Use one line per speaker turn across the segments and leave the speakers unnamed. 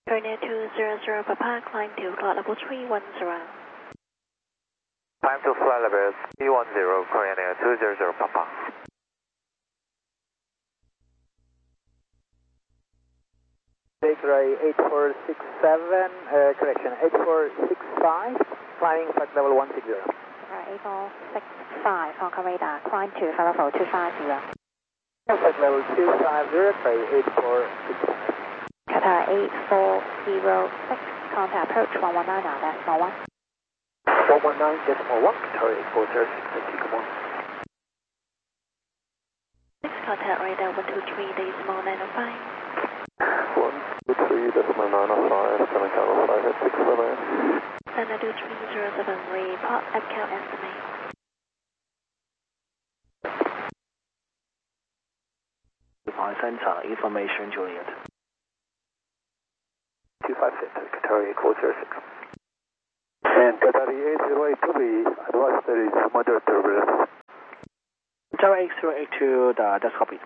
Korean 200 Papa, climb to flight level 310.
Climb to flight level 310, Korean Air 200 Papa.
Bakery 8467, correction, 8465, climbing flight level 160.
8465, Hong Kong radar, climb to flight level 250.
Flight level 250, Bakery 8465.
Qatar 8406, contact approach 119.1.
119.1, Qatar 8406, thank you, come on.
6 contact radar 123.905.
123.905, Seven Cargo 5 at 611.
Xanadu 307, report FCAL estimate.
Dubai Center, information Juliet.
256, Qatar 8406. And Qatar 8082B, advise there is moderate turbulence.
Qatar 8082, that's copied.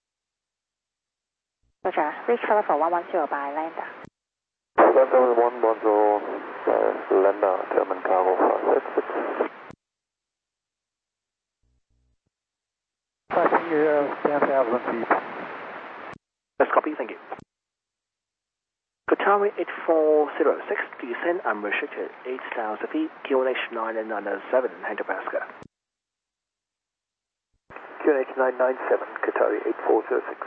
Roger, reach flight level 110 by Lambda.
110, Lambda, German Cargo 586.
Passing 10,000 feet.
That's copy, thank you. Qatar 8406, descend unrestricted 8,000 feet, QNH 997, hectopascal.
QNH 997, Qatar 8406.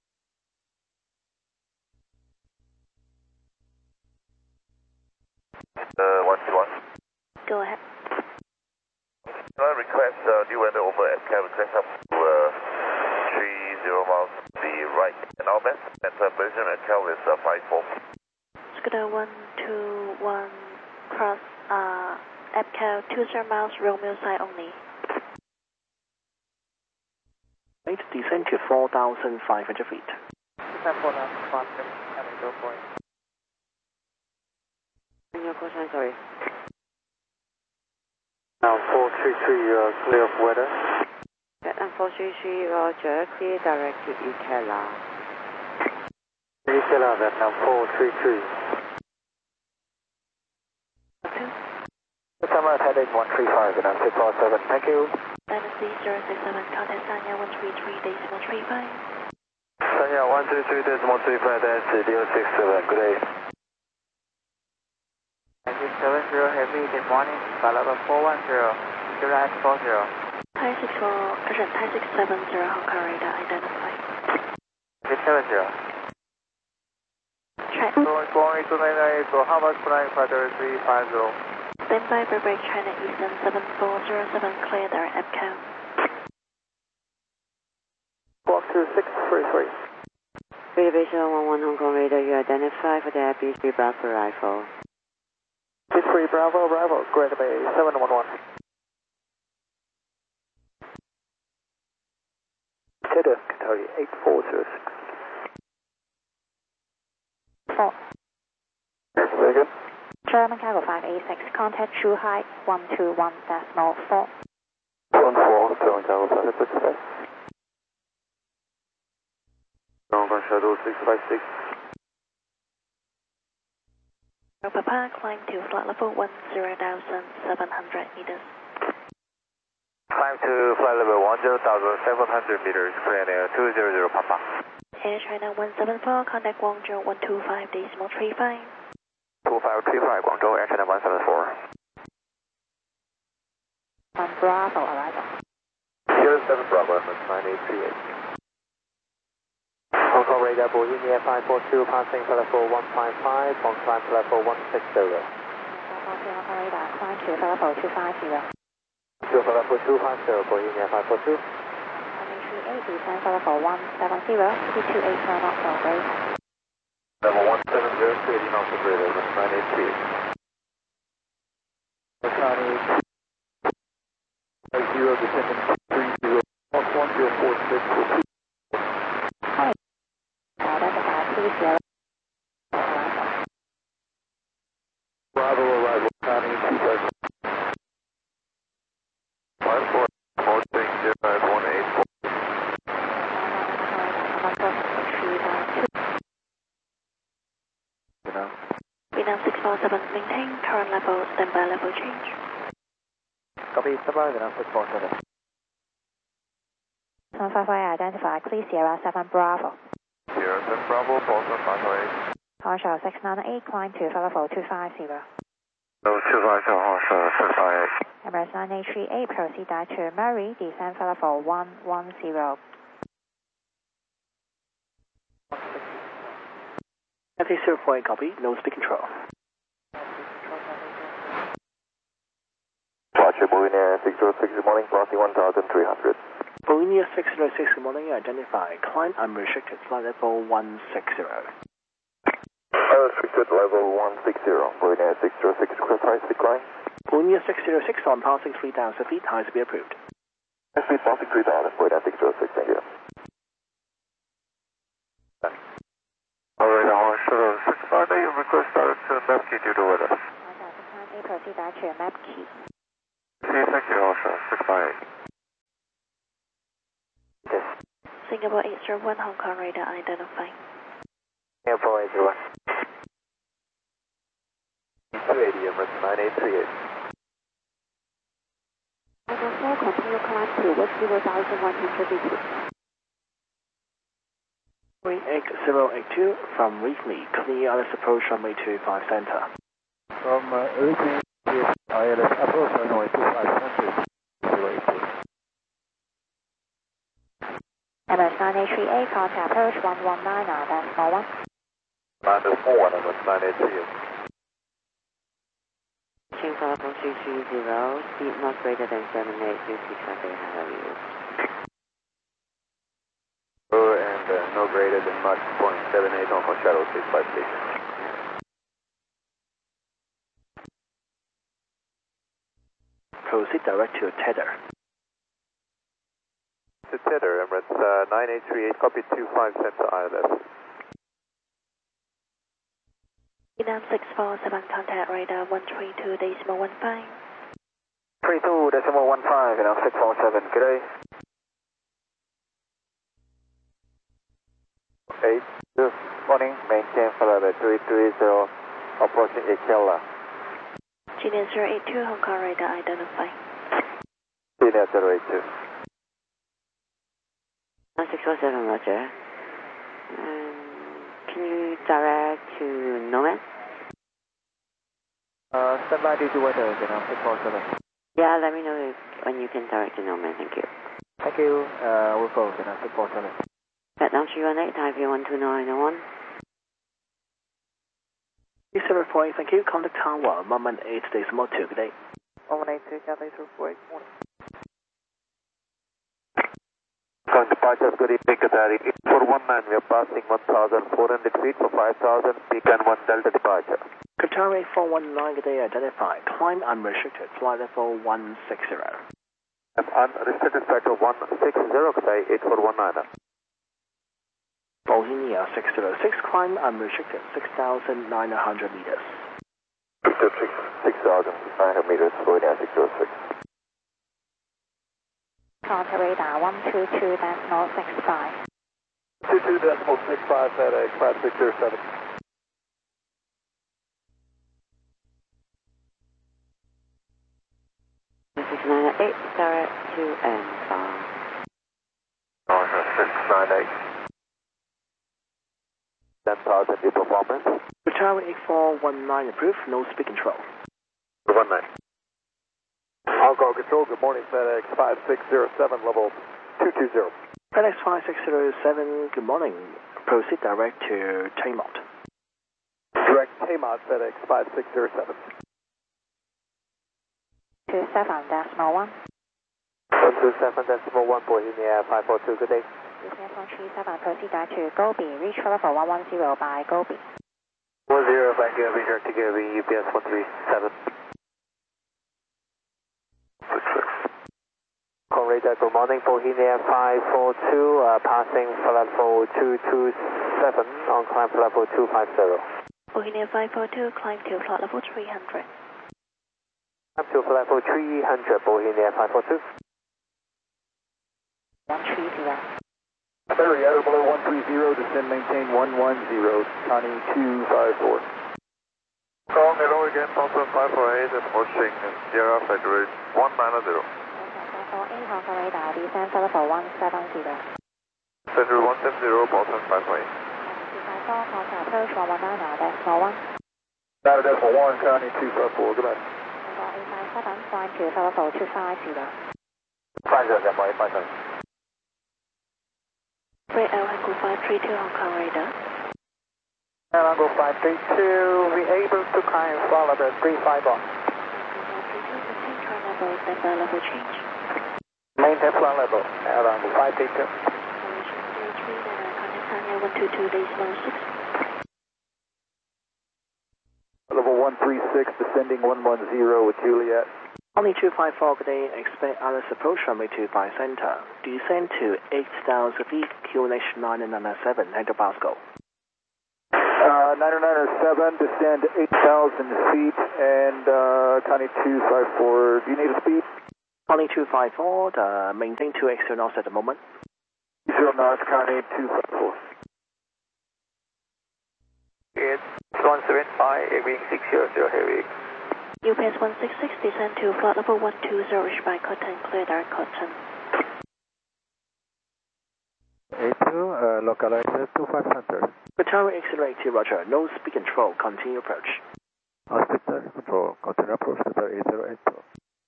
Go ahead.
Can I request new weather over FCAL request up to 30 miles to the right and our best at position at FCAL is 54.
Scooter 121 cross FCAL 20 miles Romeo side only.
Right, descend to 4,500 feet.
Your question, sorry.
Now 433, clear of weather.
Vietnam 433, Roger, clear direct to Ikela.
Ikela, Vietnam 433. Summer heading 135, Vietnam 647, thank you.
Dynasty 067, contact Sanya 133.35.
Sanya 133.35, Dynasty 067, good day.
1970 Heavy, good morning, flight level 410, Juliet 40.
Thai 670 Hong Kong radar identified.
870.
Check.
Going to how much flying fighter 350?
Standby for break China Eastern 7407, clear direct FCAL.
Block 2633.
Reservation 11 Hong Kong radar, you identify for the B3 Bravo rifle.
B3 Bravo, Bravo, Greater Bay 711. Qatar 8406.
4.
Very good.
German Cargo 586, contact True Height 121.4.
14, German Cargo 586. Hong Kong Shadow 656.
Papa, climb to flight level 10,700 meters.
Climb to flight level 10,700 meters, Korean Air 200 Papa.
Air China 174, contact Guangzhou 125.35.
2535, Guangzhou, Air China 174.
Bravo arrival.
07 Bravo, 9838.
Hong Kong radar, Bohemia 542, passing flight level 155, on climb to level 160.
Hong Kong radar, climb to flight level 250.
To flight level 250, Bohemia 542.
38, descend flight level 170, 228 knots on base.
Level 170, 80 knots of radar, 9838.
Mechanic 0, descending 30, 1046.
Identify, please zero.
Bravo arrival, County 256. 54, Mosing 0518.
Number 463 by 2.
You know?
Vietnam 647, maintain current level, standby level change.
Copy, standby, Vietnam 647.
155 identify, clear Sierra 7 Bravo.
Sierra 7 Bravo, Boston 508.
Harsha 698, climb to level 250.
No, 250, Harsha 658.
Emirates 9838, proceed direct to Murray, descend level 110.
FA 0.8 copy, no speed control.
Roger, Bolinia 606, good morning, crossing 1300.
Bolinia 606, good morning, identify, climb unrestricted, flight level 160.
Unrestricted level 160, Bolinia 606, precise decline.
Bolinia 606 on passing 3,000 feet, high speed approved.
High speed passing 3000, Bolinia 606, thank you. Alright, Harsha 658, request direct to map key due to weather.
Harsha 698, proceed direct to map key.
Okay, thank you, Harsha 658.
Singapore 801, Hong Kong radar identifying.
Singapore 801. 280, Emirates 9838.
Over 4, continue climb to West 0,100 meters.
38082 from Reefly, clear ILS approach runway 25 center.
From Reefly, ILS approach runway 25 center, 082.
Emirates 9838, contact approach 119 now, that's small one.
Minus 41, Emirates 9838.
Change level 330, speed not greater than 7826 traffic, how are you?
And no greater than Mach 0.78 Hong Kong Shadow 656.
Proceed direct to tether.
To tether, Emirates 9838, copy 25 center ILS.
Vietnam 647, contact radar 132.15.
32.15, Vietnam 647, good day. 8, good morning, maintain flight 330, approaching Ikela.
Genius 082, Hong Kong radar identifying.
Senior 082.
647, roger. Can you direct to Nomad?
Stand by due to weather, Vietnam 647.
Yeah, let me know when you can direct to Nomad, thank you.
Thank you, we'll go, Vietnam 647.
Vietnam 318, Taipei 12901.
0.8, thank you, contact tower, moment 8 days more 2, good day.
182, Cathay 348, morning. Going departures, good evening, Qatari. 419, we are passing 1,400 feet for 5,000, Beacon 1 Delta departure.
Qatar 8419, good day, identified, climb unrestricted, flight level 160.
Unrestricted flight of 160, Qatari 8419.
Bohemia 606, climb unrestricted, 6,900 meters.
6,900 meters, Bohemia 606.
Contact radar 122.65.
22.65, FedEx 5607.
This is 908, direct to N5.
698. 10,000 new performance.
Qatar 8419 approved, no speed control.
19. Hong Kong Control, good morning, FedEx 5607, level 220.
FedEx 5607, good morning. Proceed direct to Taymont.
Direct Taymont, FedEx 5607.
27.1.
127.1, Bohemia 542, good day.
Descend from 37, proceed direct to Gobi, reach level 110 by Gobi.
10 by Gobi, direct to Gobi, UPS 137. Radar, good morning, Bohemia 542, passing flight level 227 on climb flight level 250.
Bohemia 542, climb to flight level 300.
Climb to flight level 300, Bohemia 542.
130.
Battery outer below 130, descend maintain 110, Connie 254.
Call hello again, Boston 548, approaching Sierra Federation 190.
8 Hong Kong radar, descend for level 170.
Center 170, Boston 548.
254, contact approach 119, decimal 1.
Data decimal 1, County 254, goodbye.
Number 857, flying to level 250.
50, decimal 857.
Freight Angle 532 Hong Kong radar.
Angle 532, we able to climb for level 351.
Turn level, standby level change.
Maintain flight level, Angle 532.
Operation 33, contact Sanya 122, decimal 6.
Level 136, descending 110 with Juliet.
Omni 254, good day, expect Alice approach runway 25 center. Descend to 8,000 feet, QNH 997, enter Pascal.
997, descend 8,000 feet, and County 254, do you need a speed?
Omni 254, maintain 2x knots at the moment.
0 knots, County 254. It's 175, wing 600 heavy.
UPS 166, descend to flight level 120, reach by Cotton, clear direct Cotton.
A2, localizer 25 center.
Battery accelerated, roger, no speed control, continue approach.
Hospital control, continue approach to the 8082.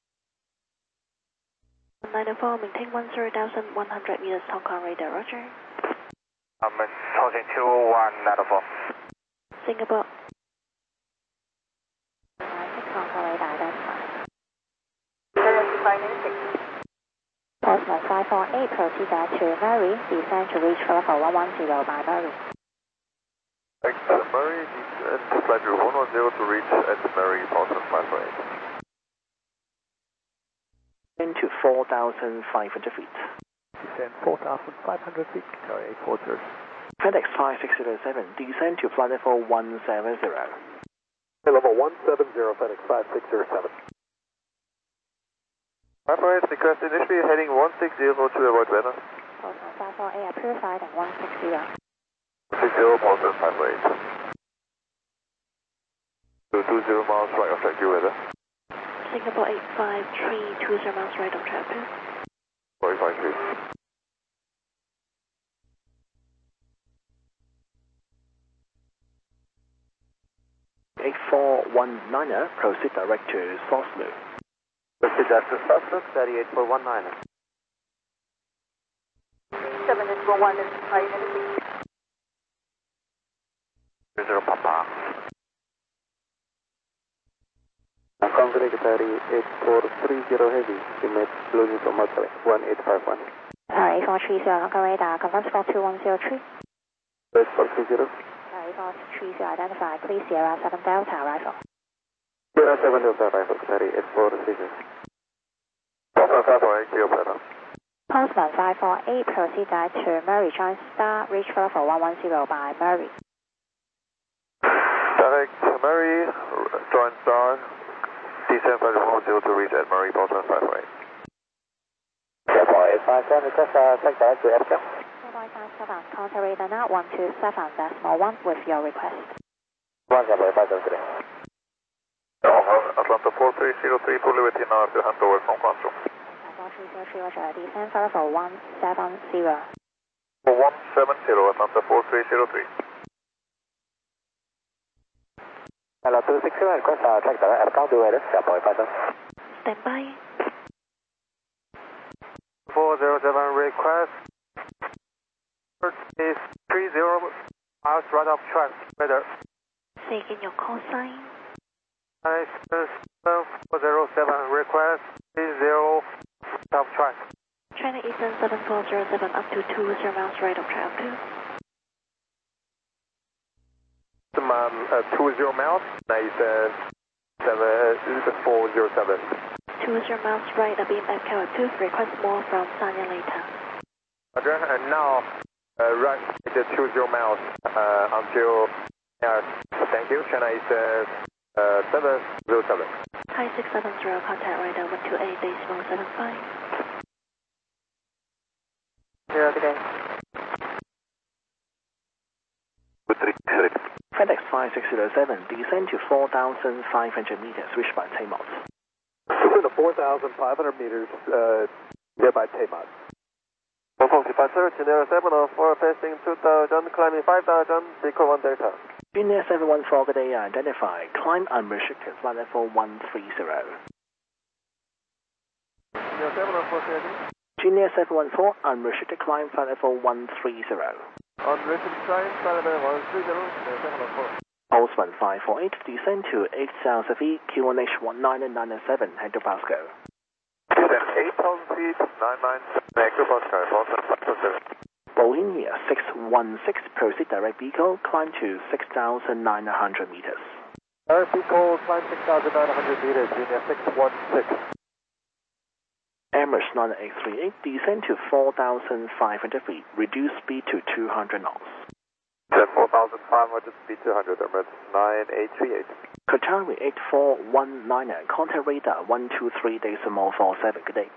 94, maintain 10,100 meters Hong Kong radar, roger.
I'm approaching 2194.
Singapore.
6 Hong Kong radar, identified. Postman 548, proceed to Murray, descend to reach level 110 by Murray.
Excellent, Murray, descend to flight group 110 to reach at Murray, Boston 548.
Into 4,500 feet.
Descend 4,500 feet, carry 840.
FedEx 5607, descend to flight level 170.
Level 170, FedEx 5607.
548, request initially heading 160 to avoid weather.
Postman 548, approved flight at 160.
60, Boston 548. 220 miles right of track, due weather.
Singapore 853, 20 miles right on track.
453.
(8419) proceed direct to Soslu.
Proceed direct to Soslu, 38419.
741 is
0 Papa.
Concrete 8430 heavy, emit losing from Mercury, 1851.
8430 Hong Kong radar, confirm spot 2103.
8430.
8430 identified, please Sierra 7 Delta rifle.
Sierra 7 Delta rifle, 8430.
Boston 548, clear weather.
Postman 548, proceed to Murray, join Star, reach level 110 by Murray.
Direct Murray, join Star, descend flight 110 to reach at Murray, Boston 548.
857, request take direct to Edgar.
457, contact radar now 127.1 with your request.
17857 today.
Atlanta 4303, fully within our to handover from Guangzhou.
4303, roger, descend for level 170.
170, Atlanta 4303.
Hello, 260, request check direct Edgar to weather, 7.57.
Stand by.
407, request is 30 miles right of track, weather.
Say again your call sign.
407, request 30 of track.
China Eastern 7407 up to 20 miles right of track.
20 miles, nice 407.
20 miles right, a beam FQ approved. Request more from Sanya later.
Okay, and now right the 20 miles until thank you. China is 707.
Hi 670, contact radar 128.75.
Yeah, okay.
Good 3.
FedEx 5607, descend to 4,500 meters, reached by Taymont.
Descend to 4,500 meters, nearby Taymont.
704, passing 2,000, climbing 5,000, equal 1 Delta.
Junior 714, good day, identify, climb unrestricted, flight level 130.
Junior 714,
Junior 714, unrestricted climb, flight level 130.
unrestricted climb, flight level 130, Junior 714.
Pulse 1548, descend to 8,000 feet, QNH 1997, head to Pasco.
Descend 8,000 feet, 997, head to Pasco, Boston 507.
Bohemia 616, proceed direct vehicle, climb to 6,900 meters.
Direct vehicle, climb 6,900 meters, Junior 616.
Emirates 9838, descend to 4,500 feet, reduce speed to 200 knots.
Descend 4,500, speed 200, Emirates 9838.
Qatari 8419, contact radar 123.47, good day.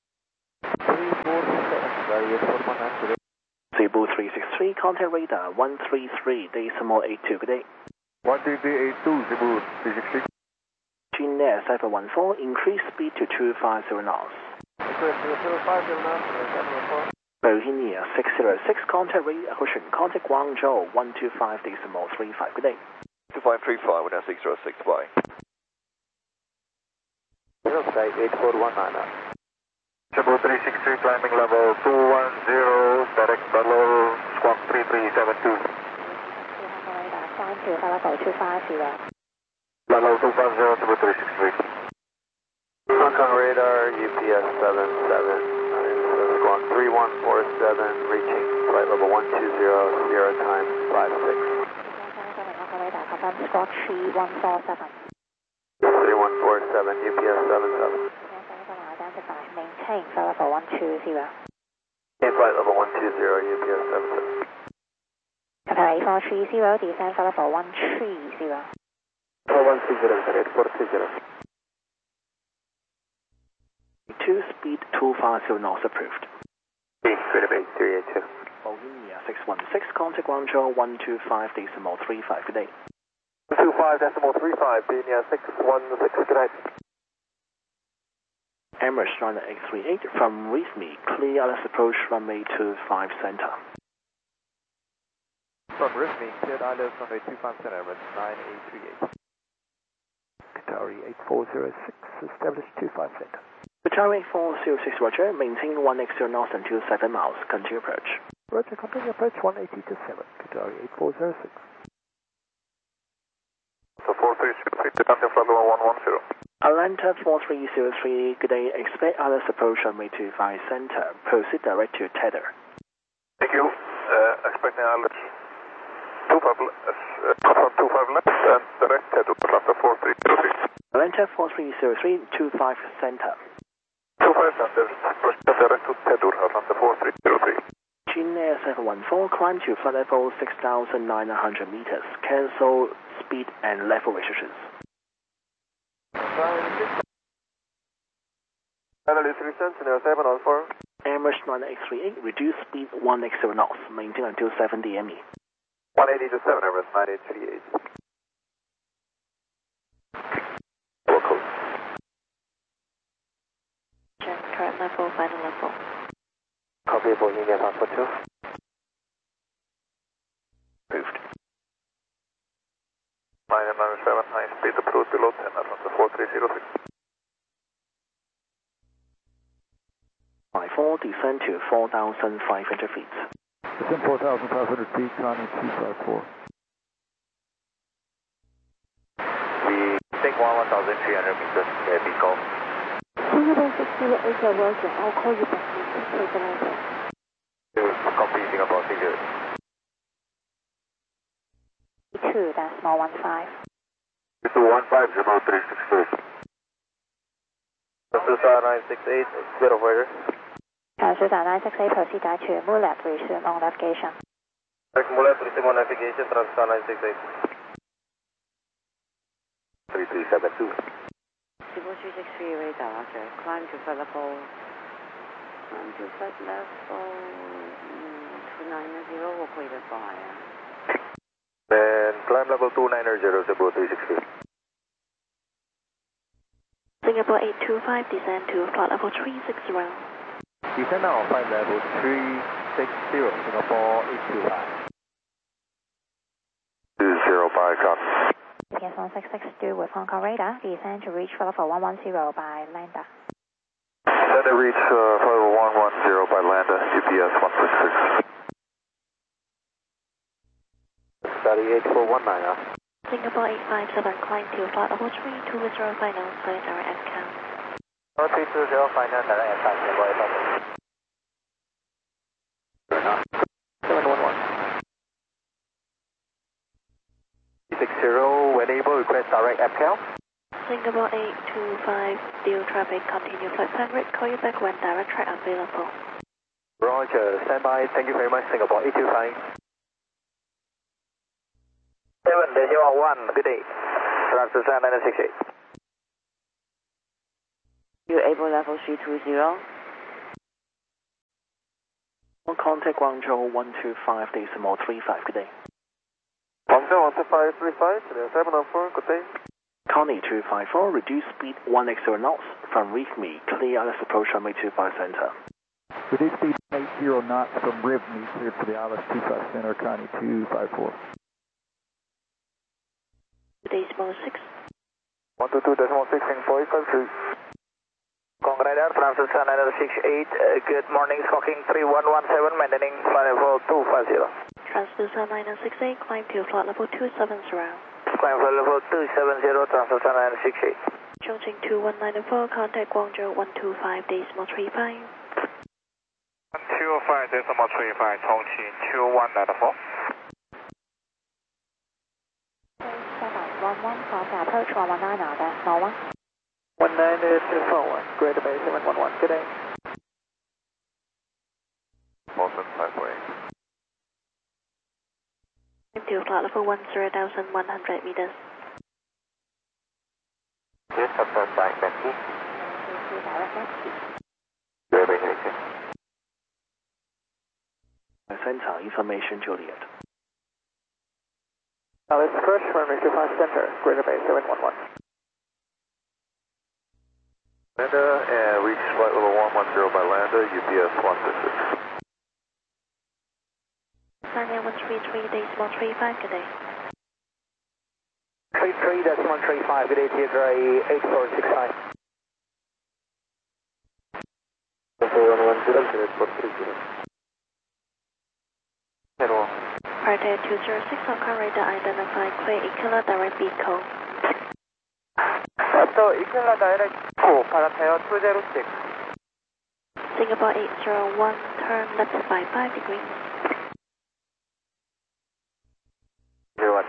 3447,
Cebu 363, contact radar 133.82, good day.
13382, Cebu 363.
Junior 714, increase speed to 250 knots.
Request 050 now, 714.
Bohemia 606, contact radar acquisition, contact Guangzhou 125.35, good day.
2535, we're now 606, bye.
8419.
Cebu 363, climbing level 210, direct below squawk 3372.
Climb to level 250.
Level 250, Cebu 363.
Hong Kong radar, UPS 779, squawk 3147, reaching flight level 120, 0 times 56.
Hong Kong radar, confirm squawk 3147.
3147, UPS 77.
Identify, maintain flight level 120.
In flight level 120, UPS 77.
Qatar 8430, descend flight level 130.
4130, 8430.
2 speed 250 knots approved.
382.
Bohemia 616, contact Guangzhou 125.35, good day.
125.35, Bohemia 616, good night.
Emirates 9838, from Reefme, clear Alice approach runway 25 center.
From Reefme, cleared ILS runway 25 center, Emirates 9838. Qatari 8406, established 25 center.
Qatari 8406, roger, maintain 180 knots and 27 miles, continue approach.
Roger, continue approach 180 to 7, Qatari 8406.
So 4303, departure flight level 110.
Atlanta 4303, good day, expect Alice approach runway 25 center, proceed direct to tether.
Thank you. Expecting Alice 25 left and direct head to Atlanta 4303.
Atlanta 4303, 25 center.
25 center, direct to Tedur, Atlanta 4303.
Junior 714, climb to flight level 6,900 meters, cancel speed and level restrictions.
Analyst resent, Senior 714.
Emirates 9838, reduce speed 180 knots, maintain until 70 ME.
180 to 7, Emirates 9838. Local.
Check current level, final level.
Copy, Bohemia Passport 2.
Approved.
997, high speed approach below 10, Atlanta 4303.
54, descend to 4,500 feet.
Descend 4,500 feet, climbing 254.
We take 1,300 meters, vehicle.
Singapore 608 Roger, I'll call you back. Take the level.
Copy Singapore figure.
2, that's small 15.
This is 150 363. This is 968, zero operator.
Transfer 968, proceed to Mulet, resume on navigation.
Mulet, resume on navigation, transfer 968. 3372.
Cebu 363 radar, roger. Climb to flight level 290, 我可以的 fly 啊。
Then Climb level 290, Cebu 360.
Singapore 825, descend to flight level 360.
Descend now on flight level 360, Singapore 825.
205, copy.
UPS 1662 with Hong Kong radar, descend to reach flight level 110 by Lambda.
Descend to reach flight level 110 by Lambda, UPS 166.
Study 8419,
Singapore 857, climb to flight level 320, final, clear direct MCAL.
320, final, direct MCAL, Singapore 857. 711. 60, when able, request direct MCAL.
Singapore 825, deal traffic, continue flight plan rate, call you back when direct track available.
Roger, stand by, thank you very much, Singapore 825. 7.1, good day. Transfer 968.
You able level 320?
Contact Guangzhou 125.35, good day.
Guangzhou 125.35, 704, good day.
Connie 254, reduce speed 180 knots from RIVME, clear ILS approach runway 25 center.
Reduce speed 80 knots from RIVME, cleared for the ILS 25 center, Connie 254.
Decimal 6.
122.6 in 453.
Kong radar, transfer 968, good morning, Squawking 3117, maintaining flight level 250.
Transfer 968, climb to flight level 270.
Climb flight level 270, transfer 968.
Chongqing 2194, contact Guangzhou 125, decimal 35.
205, decimal 35, Chongqing 2194.
711, contact approach 119 now, decimal 1.
19241, Greater Bay 711, good day.
Boston 548.
To flight level 10,100 meters.
Yes, confirm by taxi.
Direct taxi.
Greater Bay 86.
Center, information Juliet.
Alice Crush, runway 25 center, Greater Bay 711.
Lambda, and reach flight level 110 by Lambda, UPS 166.
Sanya 133, decimal 35, good day.
33.135, good day, Theodore 8465. 110, Hello.
Party 206, Hong Kong radar identified, clear Equila direct beat code.
So, Equila direct call, Parateo 206.
Singapore 801, turn left by 5 degrees.
01.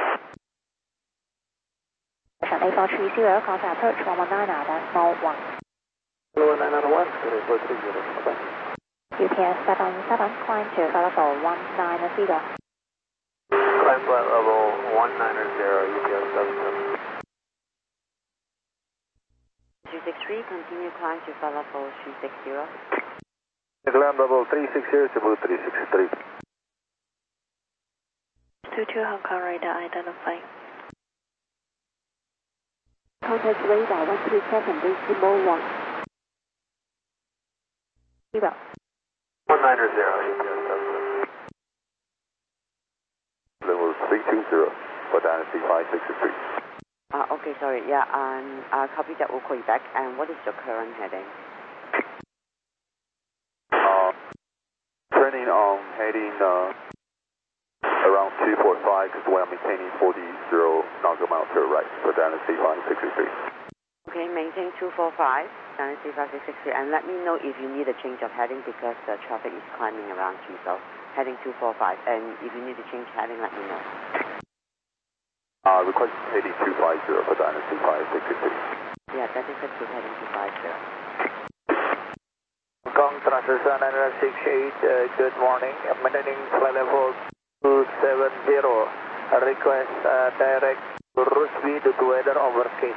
8430, contact approach 119 now, decimal 1.
991, good day, 430, bye.
UPS 77, climb to flight level 190.
Climb flight level 190, UPS 77.
263, continue climb to flight level 360.
Climb level 360, Cebu 363.
22 Hong Kong radar identified.
Contact radar 137, decimal 1. 0.
190, UPS 77.
Level 320 for Dynasty 563.
Okay, sorry, yeah, copy that, we'll call you back. And what is your current heading?
Turning on heading around 245 because we are maintaining 40 nautical miles to the right for Dynasty 563.
Okay, maintain 245, Dynasty 563, and let me know if you need a change of heading because the traffic is climbing around you, so heading 245, and if you need to change heading, let me know.
Request heading 250 for Dynasty 563.
Yeah, that is a good heading 250.
Kong transfer 968, good morning, maintaining flight level 270, request direct route speed to weather over Cape.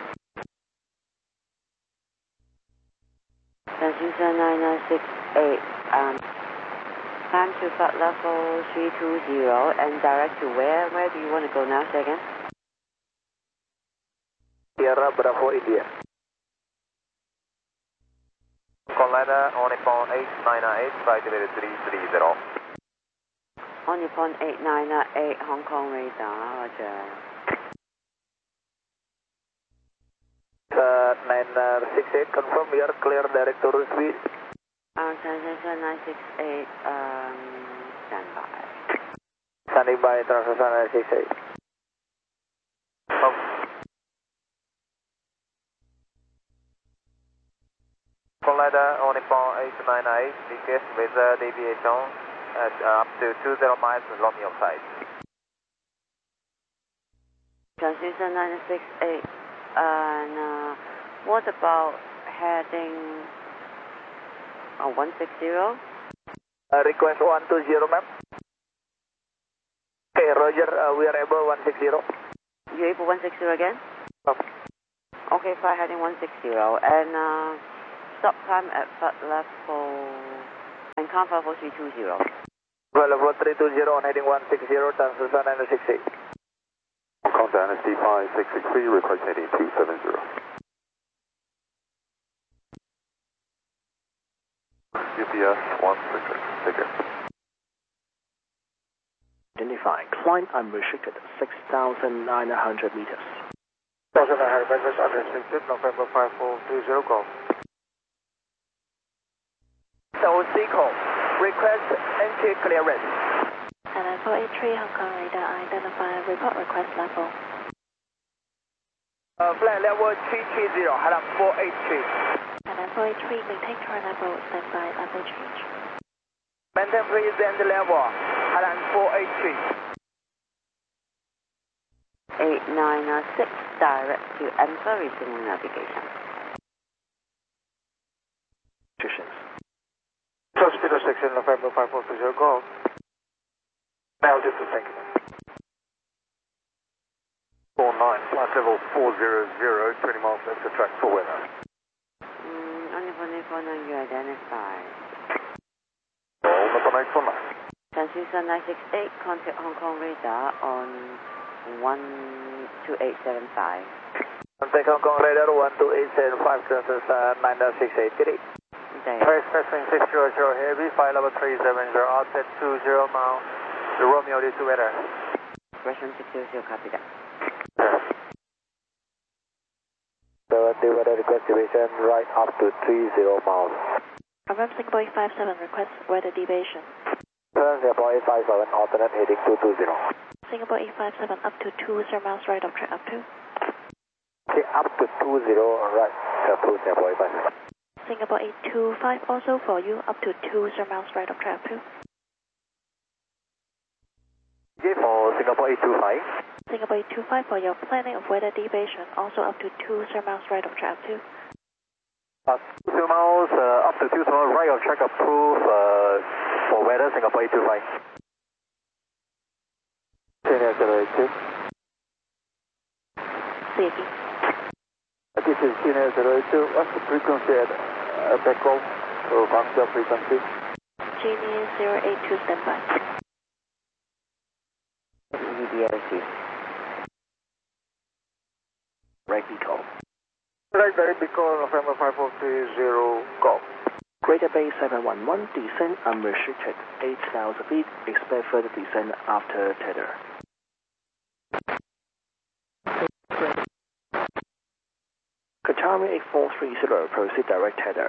Transmission 968, Climb to flight level 320 and direct to where? Where do you want to go now? Say again.
Sierra Bravo India.
Collider on Nippon 898, flight level 330.
On Nippon 898, Hong Kong radar, roger.
968, confirm we are clear direct to Rusby.
Transition 968, stand by.
Standing by, transition 968.
Collider on Nippon 898, request weather deviation at up to 20 miles Romeo side.
Transition 968, and what about heading 160?
Request 120, ma'am. Okay, roger, we are able 160.
You able 160 again? Okay, flight heading 160, and stop time at flight level, and count flight level 320.
Flight level 320 on heading 160, transition 968.
Hong Kong Dynasty 5663, request heading 270. UPS 166, take care.
Identify, climb unrestricted 6,900 meters.
6,900 meters unrestricted, November 5420, go. Seco, request entry clearance.
And then 483 Hong Kong radar, identify report request level.
Flight level 330, Haram 483.
And then 483 maintain current level, standby level change.
Maintain present level, Haram 483.
896, direct to Answer, resuming navigation.
Positions.
Speed 6 November 5420, go. Altitude, thank you. 49, flight level 400, 20 miles left to track for weather.
On Nippon, you identify.
All Nippon 849.
Transition 968, contact Hong Kong radar on 12875.
Contact Hong Kong radar 12875, transition 968, get it.
First passing 600 heavy, flight level 370, outset 20 miles, the Romeo is to weather.
Russian 600, copy that.
The weather request deviation right up to 30 miles.
Confirm Singapore 857, request weather deviation.
Singapore 857, alternate heading 220.
Singapore 857, up to 20 miles right of track, up to.
Okay, up to 20, right, to Singapore 857.
Singapore 825, also for you, up to 20 miles right of track, up to.
Okay, for Singapore 825.
Singapore 825 for your planning of weather deviation, also up to 20 miles right of track, up to.
2 miles, up to 2 miles right of track approved for weather, Singapore 825. Senior 082.
See you.
This is Senior 082. What's the frequency at backcall to Bangkok frequency?
Genie 082, standby.
EDRC.
Right eco.
Right, very big call, November 5430, go.
Greater Bay 711, descent unrestricted 8,000 feet, expect further descent after tether. Qatari 8430, proceed direct tether.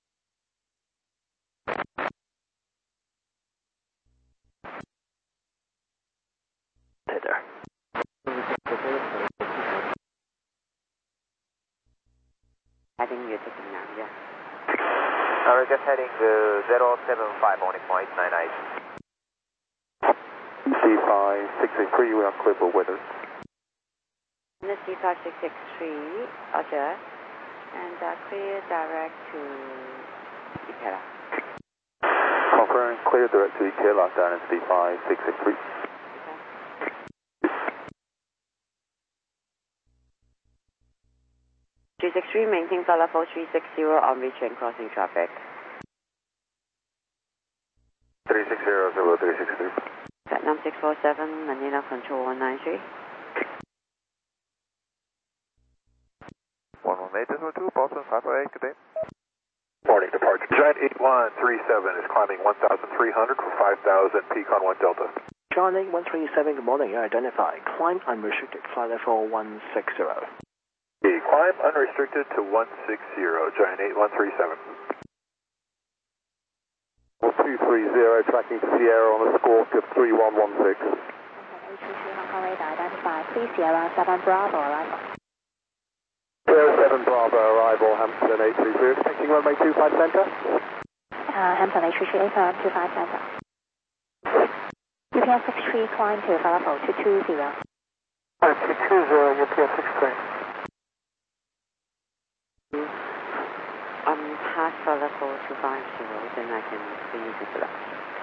Tether.
Heading you're taking now, yeah.
We're just heading 075 on point 98.
C5663, we are clear for weather.
Nasty 5663, roger. And clear direct to Ikela.
Confirm clear direct to Ikela, Dynasty 5663.
Okay. 363, maintain flight level 360 on reach and crossing traffic.
360, 360, Zulu 363.
Vietnam 647, Manila Control 193.
118.2, Boston 548, good day.
Morning, departure. Giant 8137 is climbing 1,300 for 5,000, Pecan 1 Delta.
John 8137, good morning. You identify. Climb unrestricted, flight level 160.
Climb unrestricted to 160, Giant 8137. 230, tracking to Sierra on a squawk of 3116.
Hong Kong radar identify. Please Sierra 7 Bravo arrival.
Sierra 7 Bravo arrival, Hampton 832, expecting runway 25 center.
Hampton 833, APM 25 center. UPS 63, climb to flight level 220.
220, UPS 63.
Past flight level 250, then I can continue to select.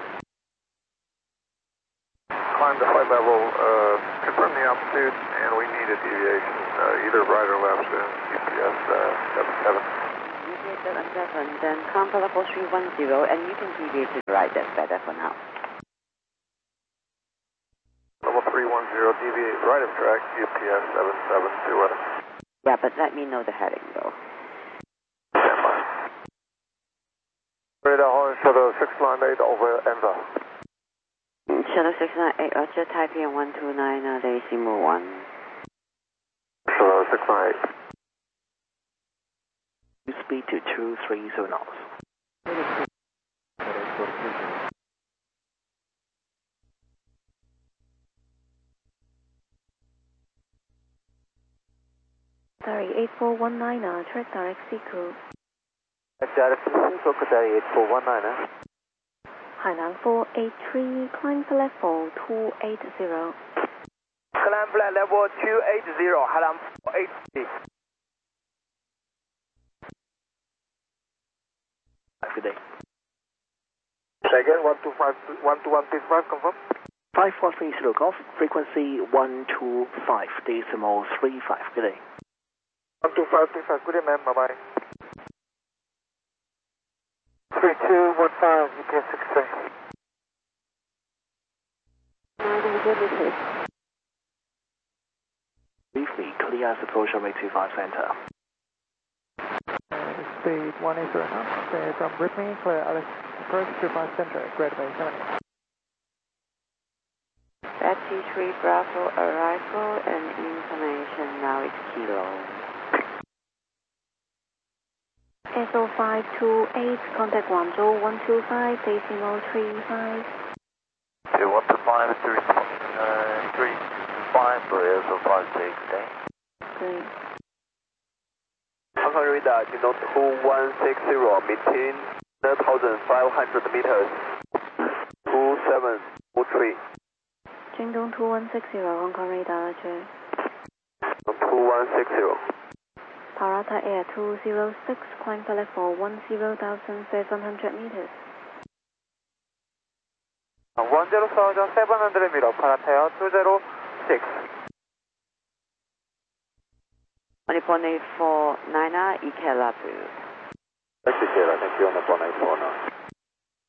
Climb to flight level, confirm the altitude, and we need a deviation, either right or left, UPS 77.
UPS 77, then climb flight level 310, and you can deviate to the right, that's better for now.
Level 310, deviate right of track, UPS 77 to
Yeah, but let me know the heading though.
Radar horn, Shuttle 698 over Enza.
Shuttle 698, Roger, Taipei 129, decimal 1.
Shuttle 698.
Speed to 230 knots.
Sorry, 8419, track direct Seacoast.
Direct Seacoast, Qatari 8419.
Hainan 483, climb to level 280.
Climb flight level 280, Hainan 483.
Good day.
Second, 121.5, confirm.
5430 Golf, frequency 125, decimal 35. Good day.
125.5, good day, ma'am, bye-bye. 3215, UPS 63.
Briefly, clear approach runway 25 center.
Speed 180 knots, from Brittany, clear Alex, approach 25 center, Great Bay 7.
Betty 3 Bravo arrival and information now is Kilo.
SO 528, contact Guangzhou 125, decimal 35.
125, 335, SO 528, good day.
Great.
Hong Kong radar, denote 2160, maintain 1,500 meters. 2703.
Jingdong 2160, Hong Kong radar, Roger.
2160.
Parata Air 206, climb to level 10,700 meters.
10700 Parata Air 206.
1.849, Ikelabu.
Thank you on the 184 now.